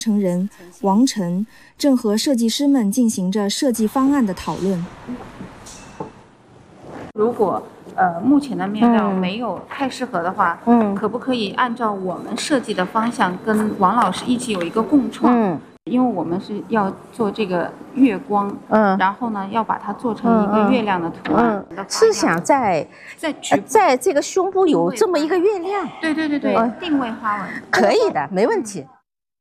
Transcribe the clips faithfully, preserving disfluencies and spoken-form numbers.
承人王晨正和设计师们进行着设计方案的讨论。 如果呃目前的面料没有太适合的话， 嗯， 可不可以按照我们设计的方向跟王老师一起有一个共创？ 嗯， 因为我们是要做这个月光， 嗯， 然后呢要把它做成一个月亮的图案。 嗯，是想在在局部在这个胸部有这么一个月亮？ 对对对对， 嗯定位花纹可以的，没问题。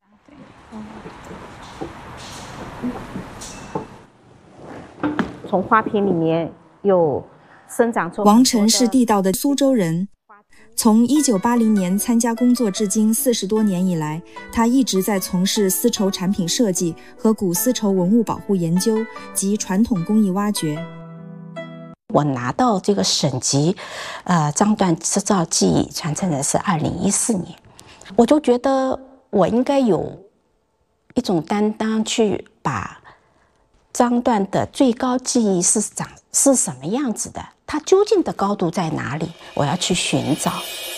从花瓶里面又生长出。 王晨是地道的苏州人，从一九八零年参加工作至今四十多年以来，他一直在从事丝绸产品设计和古丝绸文物保护研究及传统工艺挖掘。 我拿到这个省级，呃，章段织造技艺传承人是二零一四年，我就觉得我应该有一种担当，去把章段的最高技艺是长是什么样子的，它究竟的高度在哪里，我要去寻找。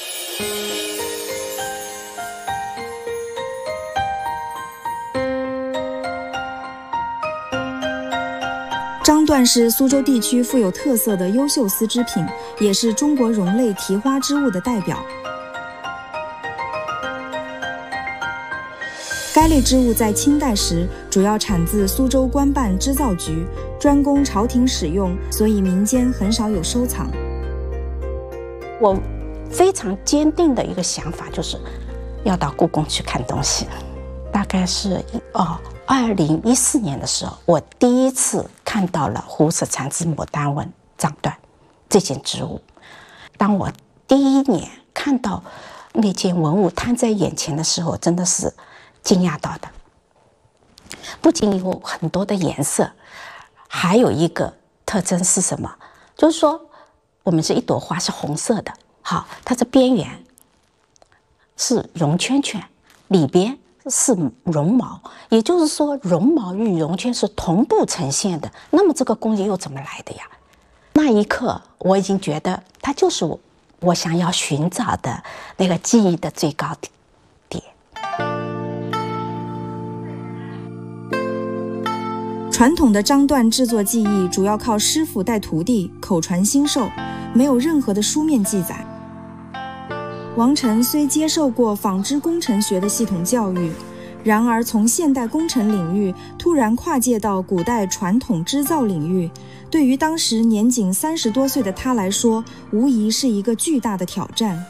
章段是苏州地区富有特色的优秀丝织品，也是中国绒类提花织物的代表。该类织物在清代时主要产自苏州官办织造局，专供朝廷使用，所以民间很少有收藏。 我非常坚定的一个想法就是要到故宫去看东西。大概是哦，二零一四年的时候，我第一次看到了湖石缠枝牡丹纹章段这件织物。当我第一年看到那件文物摊在眼前的时候，真的是惊讶到的。不仅有很多的颜色，还有一个特征是什么？就是说，我们是一朵花是红色的，好，它的边缘是绒圈圈，里边是绒毛，也就是说，绒毛与绒圈是同步呈现的。那么这个工艺又怎么来的呀？那一刻，我已经觉得它就是我我想要寻找的那个技艺的最高点。 传统的章段制作技艺主要靠师傅带徒弟，口传心授，没有任何的书面记载。王晨虽接受过纺织工程学的系统教育，然而从现代工程领域突然跨界到古代传统织造领域，对于当时年仅三十多岁的他来说，无疑是一个巨大的挑战。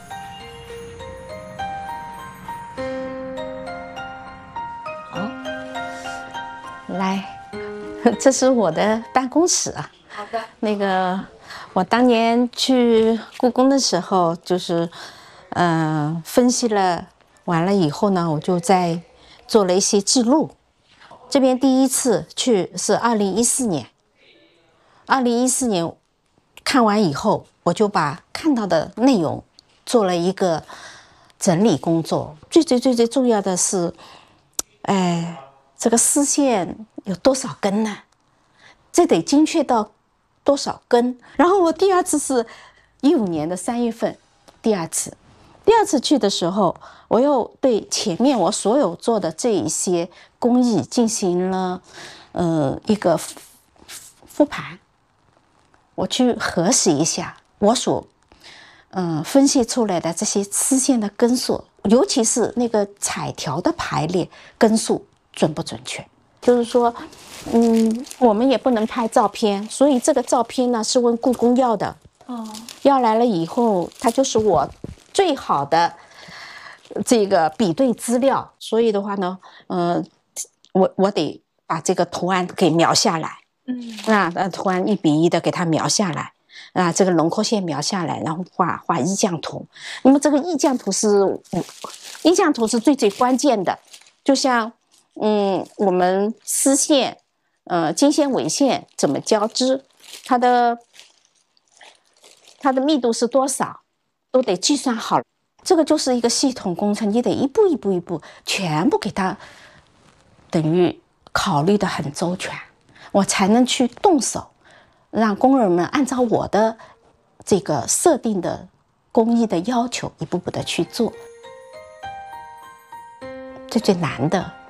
好，来，这是我的办公室啊。 好的。 那个，我当年去故宫的时候，就是。嗯、呃，分析了完了以后呢，我就在做了一些记录。这边第一次去是二零一四年，二零一四年看完以后，我就把看到的内容做了一个整理工作。最最最最重要的是，哎，这个丝线有多少根呢？这得精确到多少根？然后我第二次是一五年的三月份，第二次。第二次去的时候，我又对前面我所有做的这一些工艺进行了呃一个复盘，我去核实一下我所嗯、呃、分析出来的这些丝线的根数，尤其是那个彩条的排列根数准不准确。就是说，嗯，我们也不能拍照片，所以这个照片呢是问故宫要的。哦，要来了以后，它就是我最好的这个比对资料，所以的话呢，呃，我我得把这个图案给描下来，嗯，啊，呃，图案一比一的给它描下来，啊，这个轮廓线描下来，然后画画意象图。那么这个意象图是，意象图是最最关键的，就像，嗯，我们丝线，呃，经线纬线怎么交织，它的它的密度是多少？都得计算好，这个就是一个系统工程，你得一步一步一步全部给它等于考虑的很周全，我才能去动手，让工人们按照我的这个设定的工艺的要求一步步的去做。这最难的